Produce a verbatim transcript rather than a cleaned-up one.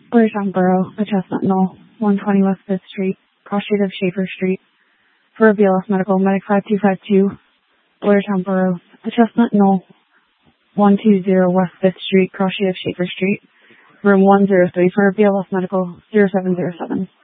Blairtown Borough, a Chestnut Knoll, one twenty West fifth Street, cross street of Schaefer Street. For B L S Medical, Medic five two five two, Blairtown Borough, a Chestnut Knoll, one twenty West fifth Street, cross street of Schaefer Street. Room one oh three for B L S Medical, zero seven zero seven.